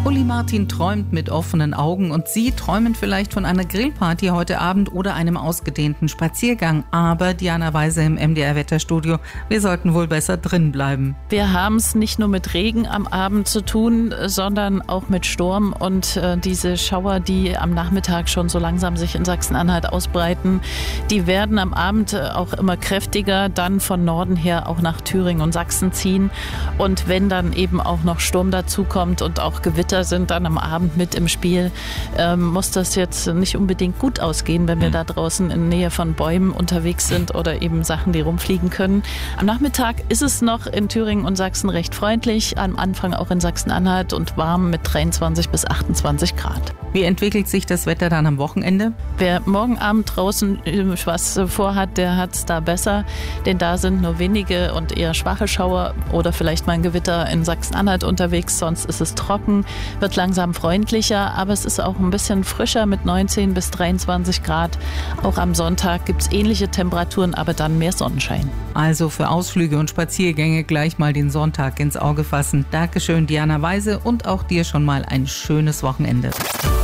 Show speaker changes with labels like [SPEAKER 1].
[SPEAKER 1] Uli Martin träumt mit offenen Augen und Sie träumen vielleicht von einer Grillparty heute Abend oder einem ausgedehnten Spaziergang. Aber Diana Weise im MDR-Wetterstudio, wir sollten wohl besser drin bleiben.
[SPEAKER 2] Wir haben es nicht nur mit Regen am Abend zu tun, sondern auch mit Sturm und diese Schauer, die am Nachmittag schon so langsam sich in Sachsen-Anhalt ausbreiten, die werden am Abend auch immer kräftiger, dann von Norden her auch nach Thüringen und Sachsen ziehen. Und wenn dann eben auch noch Sturm dazukommt und auch Gewitter sind dann am Abend mit im Spiel, muss das jetzt nicht unbedingt gut ausgehen, wenn wir da draußen in Nähe von Bäumen unterwegs sind oder eben Sachen, die rumfliegen können. Am Nachmittag ist es noch in Thüringen und Sachsen recht freundlich, am Anfang auch in Sachsen-Anhalt und warm mit 23 bis 28 Grad.
[SPEAKER 1] Wie entwickelt sich das Wetter dann am Wochenende?
[SPEAKER 2] Wer morgen Abend draußen was vorhat, der hat es da besser, denn da sind nur wenige und eher schwache Schauer oder vielleicht mal ein Gewitter in Sachsen-Anhalt unterwegs, sonst ist es trocken, wird langsam freundlicher, aber es ist auch ein bisschen frischer mit 19 bis 23 Grad. Auch am Sonntag gibt es ähnliche Temperaturen, aber dann mehr Sonnenschein.
[SPEAKER 1] Also für Ausflüge und Spaziergänge gleich mal den Sonntag ins Auge fassen. Dankeschön, Diana Weise, und auch dir schon mal ein schönes Wochenende.